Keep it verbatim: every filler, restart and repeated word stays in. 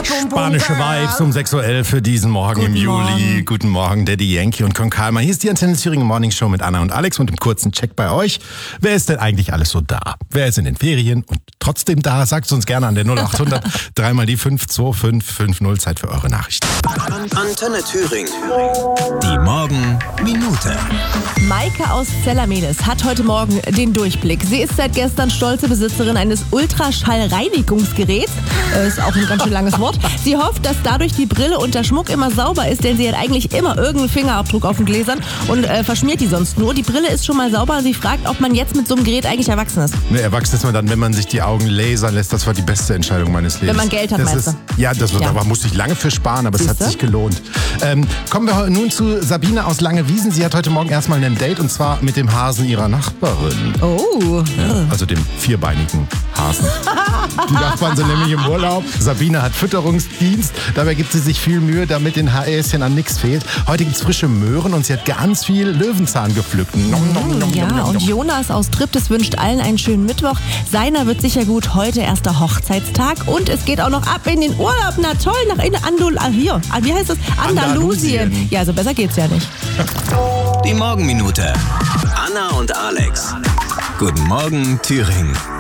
Spanische Vibes um sechs Uhr elf für diesen Morgen Guten im Juli. Morgen. Guten Morgen, Daddy Yankee und Con Calma. Hier ist die Antenne Thüringen Morning Show mit Anna und Alex und im kurzen Check bei euch. Wer ist denn eigentlich alles so da? Wer ist in den Ferien und trotzdem da? Sagt es uns gerne an der null acht hundert dreimal die fünf zwei fünf fünf null. Zeit für eure Nachrichten. Antenne Thüringen. Die Morgenminute. Maike aus Zellermedes hat heute Morgen den Durchblick. Sie ist seit gestern stolze Besitzerin eines Ultraschallreinigungsgeräts. Äh, ist auch ein ganz schön langes Wort. Sie hofft, dass dadurch die Brille und der Schmuck immer sauber ist, denn sie hat eigentlich immer irgendeinen Fingerabdruck auf den Gläsern und äh, verschmiert die sonst nur. Die Brille ist schon mal sauber. Sie fragt, ob man jetzt mit so einem Gerät eigentlich erwachsen ist. Ne, erwachsen ist man dann, wenn man sich die Augen lasern lässt. Das war die beste Entscheidung meines Lebens. Wenn man Geld hat, das meinst ist, du? Ja, das, Ja. da musste ich lange für sparen, aber Siehste? es hat sich gelohnt. Ähm, kommen wir nun zu Sabine aus Langewiesen. Sie hat heute Morgen erstmal ein Date und zwar mit dem Hasen ihrer Nachbarin. Oh. Ja, also dem vierbeinigen Hasen. Die Nachbarn sind nämlich im Urlaub. Sabine hat Fütterungsdienst. Dabei gibt sie sich viel Mühe, damit den Häschen an nichts fehlt. Heute gibt es frische Möhren und sie hat ganz viel Löwenzahn gepflückt. Nom, nom, nom, Ja, nom, nom, und nom. Jonas aus Triptis wünscht allen einen schönen Mittwoch. Seiner wird sicher gut. Heute erster Hochzeitstag und es geht auch noch ab in den Urlaub. Na toll, nach in Andul ah, hier. Ah, wie heißt das? Andalusien. Andalusien. Ja, also besser geht's ja nicht. Die Morgenminute. Anna und Alex. Guten Morgen, Thüringen.